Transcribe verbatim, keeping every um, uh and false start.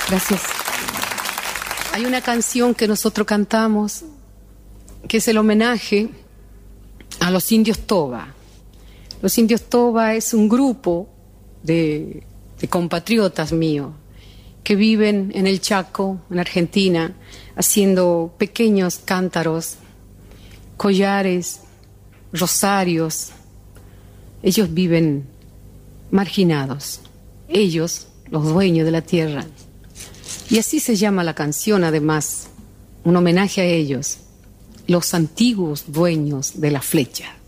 Gracias. Hay una canción que nosotros cantamos que es el homenaje a los indios Toba. Los indios Toba es un grupo de, de compatriotas míos que viven en el Chaco, en Argentina, haciendo pequeños cántaros, collares, rosarios. Ellos viven marginados, ellos, los dueños de la tierra. Y así se llama la canción, además, un homenaje a ellos, los antiguos dueños de la flecha.